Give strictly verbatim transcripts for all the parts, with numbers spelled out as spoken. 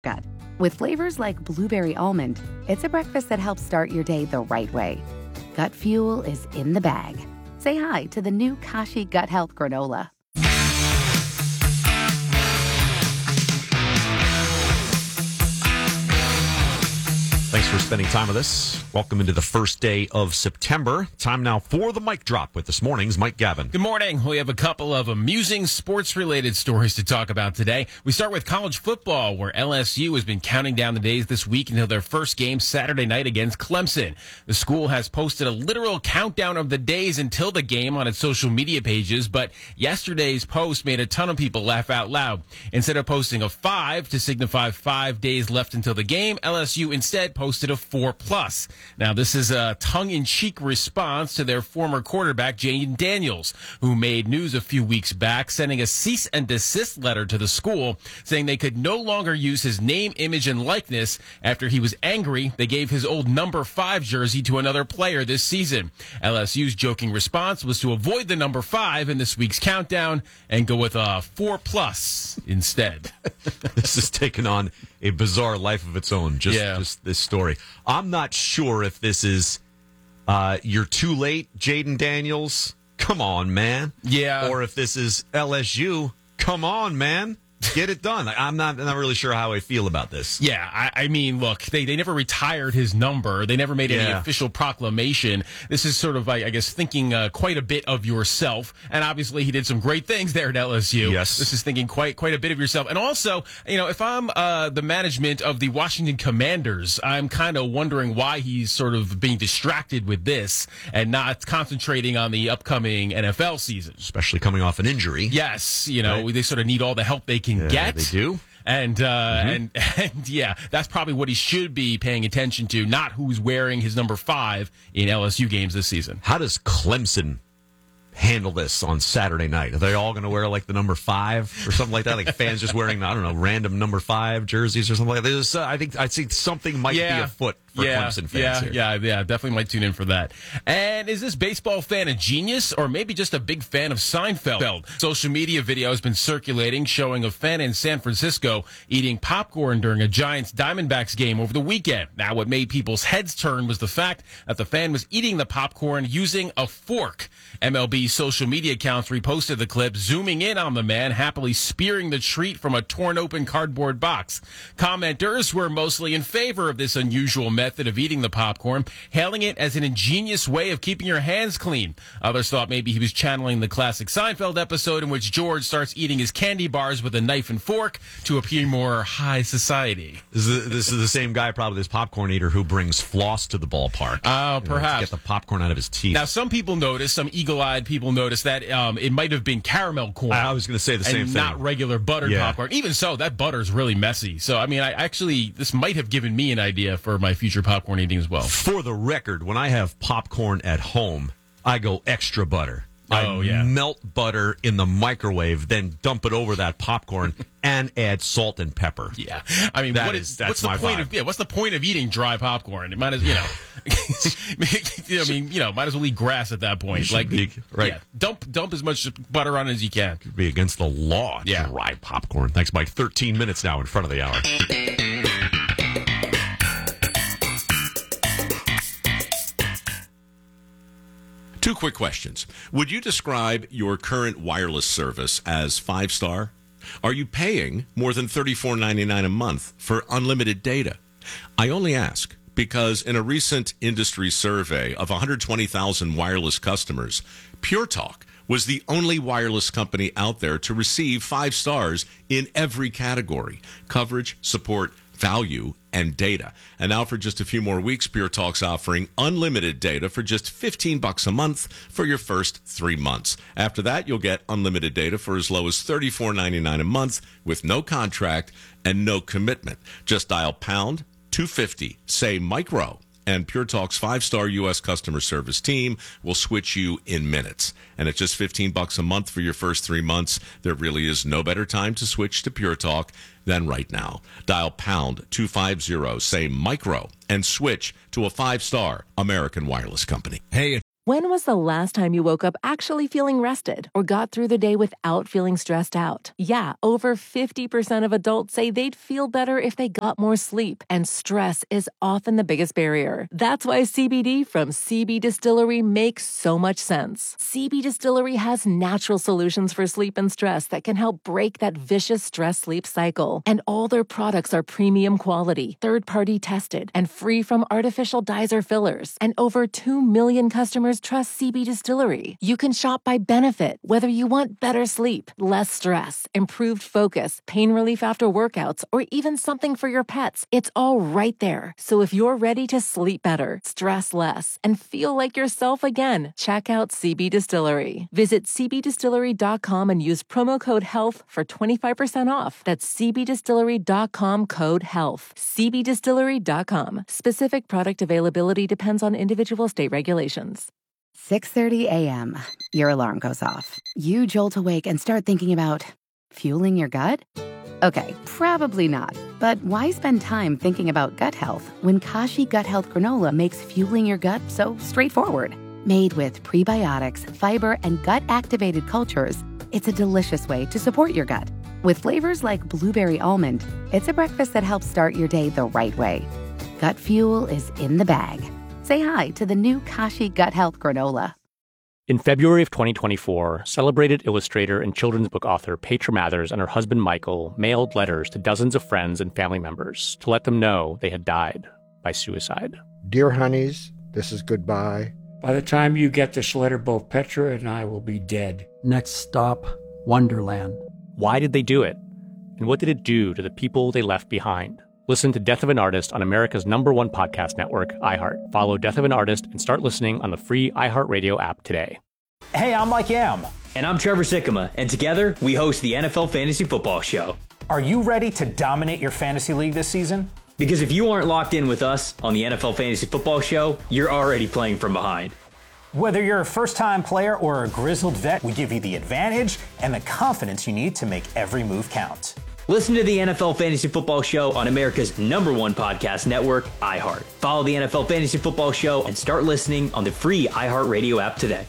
gut. With flavors like blueberry almond, it's a breakfast that helps start your day the right way. Gut Fuel is in the bag. Say hi to the new Kashi Gut Health Granola. Thanks for spending time with us. Welcome into the first day of September. Time now for the mic drop with this morning's Mike Gavin. Good morning. We have a couple of amusing sports-related stories to talk about today. We start with college football, where L S U has been counting down the days this week until their first game Saturday night against Clemson. The school has posted a literal countdown of the days until the game on its social media pages, but yesterday's post made a ton of people laugh out loud. Instead of posting a five to signify five days left until the game, L S U instead posted a four plus. Now, this is a tongue-in-cheek response to their former quarterback, Jayden Daniels, who made news a few weeks back, sending a cease and desist letter to the school, saying they could no longer use his name, image, and likeness after he was angry they gave his old number five jersey to another player this season. L S U's joking response was to avoid the number five in this week's countdown and go with a four plus instead. This has taken on a bizarre life of its own, just, Yeah. just this story. I'm not sure if this is uh, you're too late, Jayden Daniels. Come on, man. Yeah. Or if this is L S U. Come on, man. Get it done. I'm not I'm not really sure how I feel about this. Yeah, I, I mean, look, they, they never retired his number. They never made any Yeah. official proclamation. This is sort of, I, I guess, thinking uh, quite a bit of yourself. And obviously, he did some great things there at L S U. Yes. This is thinking quite quite a bit of yourself. And also, you know, if I'm uh, the management of the Washington Commanders, I'm kind of wondering why he's sort of being distracted with this and not concentrating on the upcoming N F L season. Especially coming off an injury. Yes, you know, Right. they sort of need all the help they can Yeah, get. they do. And, uh, Mm-hmm. and, and yeah, that's probably what he should be paying attention to, not who's wearing his number five in L S U games this season. How does Clemson handle this on Saturday night? Are they all going to wear like the number five or something like that? Like fans just wearing, I don't know, random number five jerseys or something like that? There's, uh, I think I think something might be afoot for yeah, Clemson fans yeah, here. Yeah, yeah, definitely might tune in for that. And is this baseball fan a genius or maybe just a big fan of Seinfeld? Social media video has been circulating showing a fan in San Francisco eating popcorn during a Giants Diamondbacks game over the weekend. Now, what made people's heads turn was the fact that the fan was eating the popcorn using a fork. M L B social media accounts reposted the clip, zooming in on the man happily spearing the treat from a torn open cardboard box. Commenters were mostly in favor of this unusual method of eating the popcorn, hailing it as an ingenious way of keeping your hands clean. Others thought maybe he was channeling the classic Seinfeld episode in which George starts eating his candy bars with a knife and fork to appear more high society. This is, the, this is the same guy, probably this popcorn eater, who brings floss to the ballpark. Oh, You know, perhaps. to get the popcorn out of his teeth. Now, some people noticed, some eagle-eyed people noticed that um, it might have been caramel corn. I was going to say the same and thing. not regular buttered Yeah. popcorn. Even so, that butter's really messy. So, I mean, I actually, this might have given me an idea for my future popcorn eating as well. For the record, when I have popcorn at home, I go extra butter. Oh, I yeah. melt butter in the microwave, then dump it over that popcorn and add salt and pepper. Yeah, I mean, That what is- is, that's what's the my point vibe. of yeah? What's the point of eating dry popcorn? It might as you know, I mean, you know, might as well eat grass at that point. should Like, be, right. yeah, dump dump as much butter on it as you can. Be against the law. Yeah. Dry popcorn. Thanks, Mike. thirteen minutes now in front of the hour. Two quick questions. Would you describe your current wireless service as five-star? Are you paying more than thirty-four ninety-nine a month for unlimited data? I only ask because in a recent industry survey of one hundred twenty thousand wireless customers, Pure Talk was the only wireless company out there to receive five stars in every category: coverage, support, value, and data. And now for just a few more weeks, Pure Talk's offering unlimited data for just fifteen bucks a month for your first three months. After that, you'll get unlimited data for as low as thirty-four ninety-nine a month with no contract and no commitment. Just dial pound two fifty, say micro, and Pure Talk's five-star U S customer service team will switch you in minutes. And at just fifteen bucks a month for your first three months, there really is no better time to switch to Pure Talk than right now. Dial pound two fifty, say micro, and switch to a five-star American wireless company. Hey, When was the last time you woke up actually feeling rested or got through the day without feeling stressed out? Yeah, over fifty percent of adults say they'd feel better if they got more sleep, and stress is often the biggest barrier. That's why C B D from C B Distillery makes so much sense. C B Distillery has natural solutions for sleep and stress that can help break that vicious stress-sleep cycle. And all their products are premium quality, third-party tested, and free from artificial dyes or fillers. And over two million customers trust C B Distillery. You can shop by benefit, whether you want better sleep, less stress, improved focus, pain relief after workouts, or even something for your pets. It's all right there. So if you're ready to sleep better, stress less, and feel like yourself again, check out C B Distillery. Visit c b distillery dot com and use promo code HEALTH for twenty-five percent off. That's c b distillery dot com code HEALTH. c b distillery dot com. Specific product availability depends on individual state regulations. six thirty a.m. Your alarm goes off. You jolt awake and start thinking about fueling your gut? Okay, probably not. But why spend time thinking about gut health when Kashi Gut Health Granola makes fueling your gut so straightforward? Made with prebiotics, fiber, and gut-activated cultures, it's a delicious way to support your gut. With flavors like blueberry almond, it's a breakfast that helps start your day the right way. Gut fuel is in the bag. Say hi to the new Kashi Gut Health Granola. In February of twenty twenty-four, celebrated illustrator and children's book author Petra Mathers and her husband Michael mailed letters to dozens of friends and family members to let them know they had died by suicide. Dear honeys, this is goodbye. By the time you get this letter, both Petra and I will be dead. Next stop, Wonderland. Why did they do it? And what did it do to the people they left behind? Listen to Death of an Artist on America's number one podcast network, iHeart. Follow Death of an Artist and start listening on the free iHeartRadio app today. Hey, I'm Mike Yam. And I'm Trevor Sikkema. And together, we host the N F L Fantasy Football Show. Are you ready to dominate your fantasy league this season? Because if you aren't locked in with us on the N F L Fantasy Football Show, you're already playing from behind. Whether you're a first-time player or a grizzled vet, we give you the advantage and the confidence you need to make every move count. Listen to the N F L Fantasy Football Show on America's number one podcast network, iHeart. Follow the N F L Fantasy Football Show and start listening on the free iHeartRadio app today.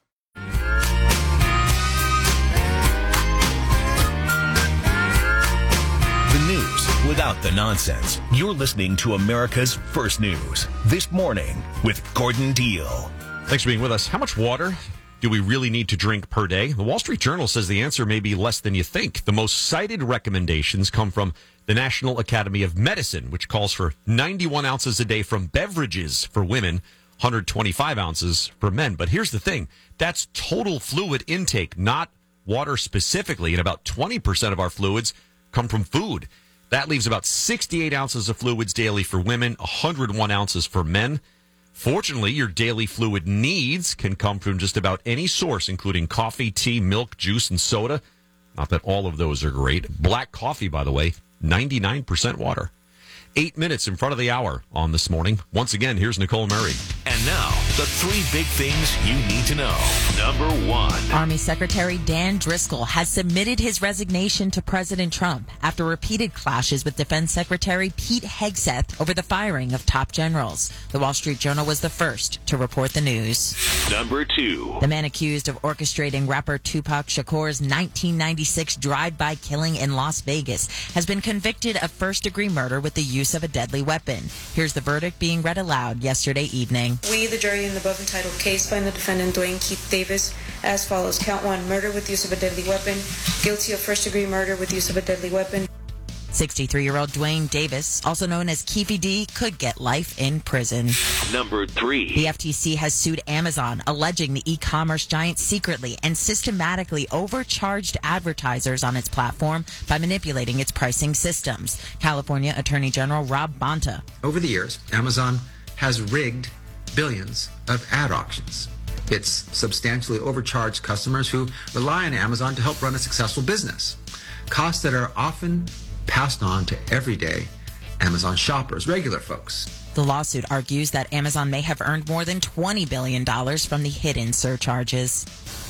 The news without the nonsense. You're listening to America's First News This Morning with Gordon Deal. Thanks for being with us. How much water do we really need to drink per day? The Wall Street Journal says the answer may be less than you think. The most cited recommendations come from the National Academy of Medicine, which calls for ninety-one ounces a day from beverages for women, one hundred twenty-five ounces for men. But here's the thing. That's total fluid intake, not water specifically. And about twenty percent of our fluids come from food. That leaves about sixty-eight ounces of fluids daily for women, one hundred one ounces for men. Fortunately, your daily fluid needs can come from just about any source, including coffee, tea, milk, juice, and soda. Not that all of those are great. Black coffee, by the way, ninety-nine percent water. Eight minutes in front of the hour on This Morning. Once again, here's Nicole Murray. And now, the three big things you need to know. Number one. Army Secretary Dan Driscoll has submitted his resignation to President Trump after repeated clashes with Defense Secretary Pete Hegseth over the firing of top generals. The Wall Street Journal was the first to report the news. Number two. The man accused of orchestrating rapper Tupac Shakur's nineteen ninety-six drive-by killing in Las Vegas has been convicted of first-degree murder with the use of a deadly weapon. Here's the verdict being read aloud yesterday evening. We, the jury in the above entitled case, find the defendant Dwayne Keith Davis as follows. Count one, murder with use of a deadly weapon. Guilty of first-degree murder with use of a deadly weapon. sixty-three-year-old Dwayne Davis, also known as Keefy D, could get life in prison. Number three. The F T C has sued Amazon, alleging the e-commerce giant secretly and systematically overcharged advertisers on its platform by manipulating its pricing systems. California Attorney General Rob Bonta. Over the years, Amazon has rigged billions of ad auctions. It's substantially overcharged customers who rely on Amazon to help run a successful business. Costs that are often passed on to everyday Amazon shoppers, regular folks. The lawsuit argues that Amazon may have earned more than twenty billion dollars from the hidden surcharges.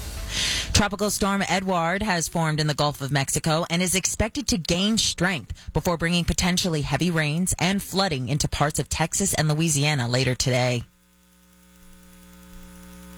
Tropical storm Edouard has formed in the Gulf of Mexico and is expected to gain strength before bringing potentially heavy rains and flooding into parts of Texas and Louisiana later today.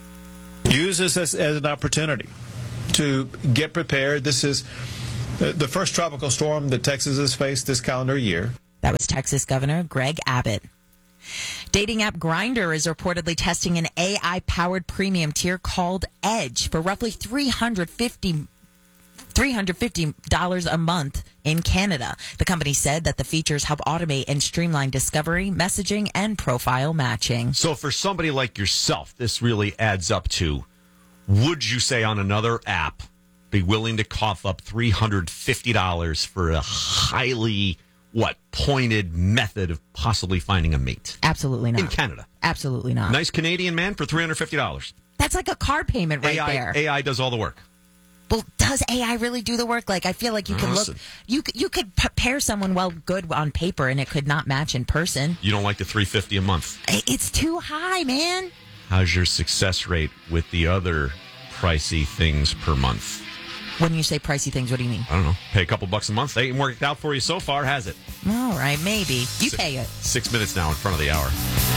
Use this as, as an opportunity to get prepared. This is the first tropical storm that Texas has faced this calendar year. That was Texas Governor Greg Abbott. Dating app Grindr is reportedly testing an A I-powered premium tier called Edge for roughly three hundred fifty dollars a month in Canada. The company said that the features help automate and streamline discovery, messaging, and profile matching. So for somebody like yourself, this really adds up to, would you say on another app, be willing to cough up three hundred fifty dollars for a highly, what, pointed method of possibly finding a mate? Absolutely not. In Canada? Absolutely not. Nice Canadian man for three hundred fifty dollars. That's like a car payment right A I, there. A I does all the work. Well, does A I really do the work? Like, I feel like you can Listen. look, you you could p- pair someone well good on paper, and it could not match in person. You don't like the three hundred fifty dollars a month? It's too high, man. How's your success rate with the other pricey things per month? When you say pricey things, what do you mean? I don't know. Pay a couple bucks a month. They ain't worked out for you so far, has it? All right, maybe. You six, pay it. Six minutes now in front of the hour.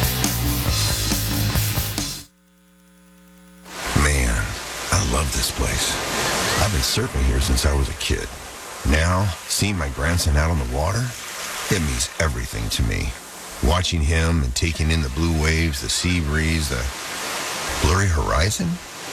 Man, I love this place. I've been surfing here since I was a kid. Now, seeing my grandson out on the water, it means everything to me. Watching him and taking in the blue waves, the sea breeze, the blurry horizon.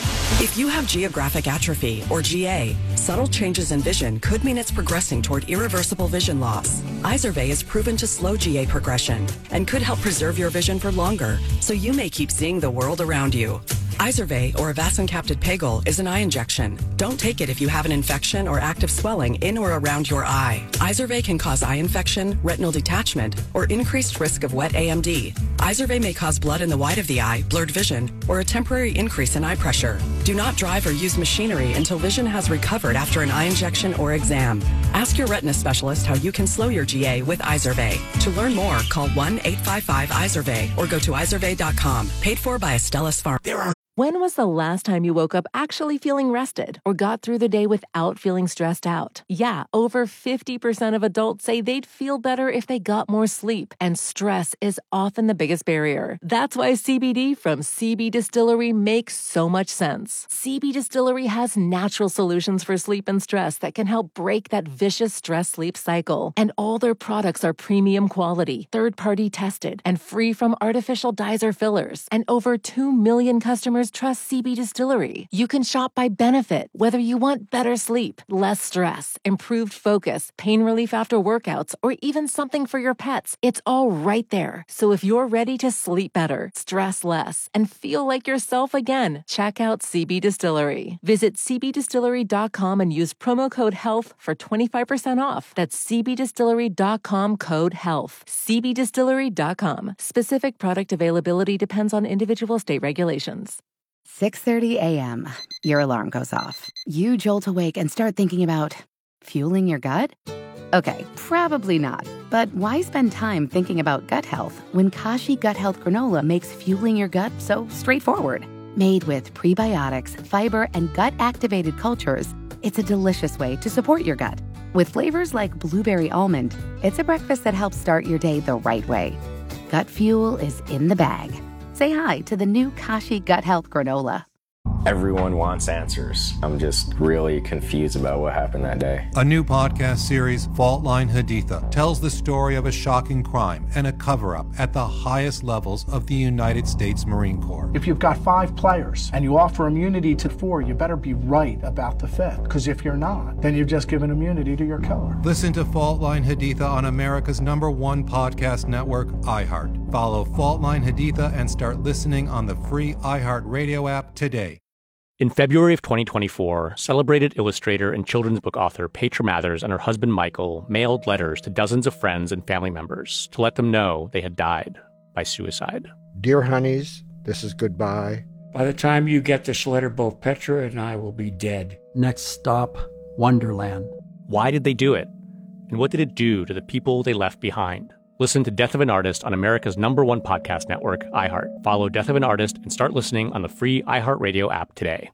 If you have geographic atrophy, or G A, subtle changes in vision could mean it's progressing toward irreversible vision loss. Izervay is proven to slow G A progression and could help preserve your vision for longer, so you may keep seeing the world around you. Izervay, or avacincaptad pegol, is an eye injection. Don't take it if you have an infection or active swelling in or around your eye. Izervay can cause eye infection, retinal detachment, or increased risk of wet A M D. Izervay may cause blood in the white of the eye, blurred vision, or a temporary increase in eye pressure. Do not drive or use machinery until vision has recovered after an eye injection or exam. Ask your retina specialist how you can slow your G A with Izervay. To learn more, call one eight five five Izervay or go to izervay dot com. Paid for by Astellas Pharma. There are When was the last time you woke up actually feeling rested or got through the day without feeling stressed out? Yeah, over fifty percent of adults say they'd feel better if they got more sleep, and stress is often the biggest barrier. That's why C B D from C B Distillery makes so much sense. C B Distillery has natural solutions for sleep and stress that can help break that vicious stress-sleep cycle. And all their products are premium quality, third-party tested, and free from artificial dyes or fillers. And over two million customers trust C B Distillery. You can shop by benefit, whether you want better sleep, less stress, improved focus, pain relief after workouts, or even something for your pets. It's all right there. So if you're ready to sleep better, stress less, and feel like yourself again, check out C B Distillery. Visit c b distillery dot com and use promo code HEALTH for twenty-five percent off. That's c b distillery dot com code HEALTH. c b distillery dot com. Specific product availability depends on individual state regulations. six thirty a.m. Your alarm goes off. You jolt awake and start thinking about fueling your gut? Okay, probably not. But why spend time thinking about gut health when Kashi Gut Health Granola makes fueling your gut so straightforward? Made with prebiotics, fiber, and gut-activated cultures, it's a delicious way to support your gut. With flavors like blueberry almond, it's a breakfast that helps start your day the right way. Gut fuel is in the bag. Say hi to the new Kashi Gut Health Granola. Everyone wants answers. I'm just really confused about what happened that day. A new podcast series, Fault Line Haditha, tells the story of a shocking crime and a cover-up at the highest levels of the United States Marine Corps. If you've got five players and you offer immunity to four, you better be right about the fifth. Because if you're not, then you've just given immunity to your killer. Listen to Fault Line Haditha on America's number one podcast network, iHeart. Follow Fault Line Haditha and start listening on the free iHeart Radio app today. In February of twenty twenty-four, celebrated illustrator and children's book author Petra Mathers and her husband Michael mailed letters to dozens of friends and family members to let them know they had died by suicide. Dear honeys, this is goodbye. By the time you get this letter, both Petra and I will be dead. Next stop, Wonderland. Why did they do it? And what did it do to the people they left behind? Listen to Death of an Artist on America's number one podcast network, iHeart. Follow Death of an Artist and start listening on the free iHeartRadio app today.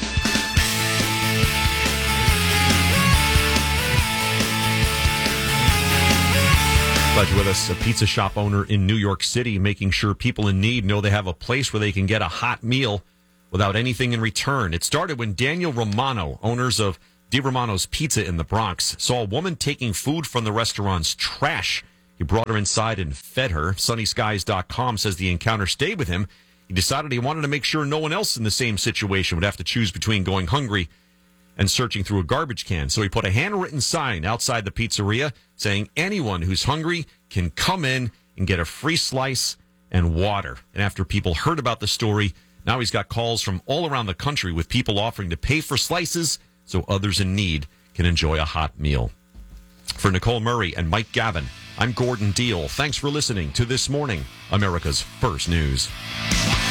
Glad you're with us. A pizza shop owner in New York City making sure people in need know they have a place where they can get a hot meal without anything in return. It started when Daniel Romano, owners of Di Romano's Pizza in the Bronx, saw a woman taking food from the restaurant's trash. He brought her inside and fed her. Sunny Skies dot com says the encounter stayed with him. He decided he wanted to make sure no one else in the same situation would have to choose between going hungry and searching through a garbage can. So he put a handwritten sign outside the pizzeria saying anyone who's hungry can come in and get a free slice and water. And after people heard about the story, now he's got calls from all around the country with people offering to pay for slices so others in need can enjoy a hot meal. For Nicole Murray and Mike Gavin, I'm Gordon Deal. Thanks for listening to This Morning, America's First News.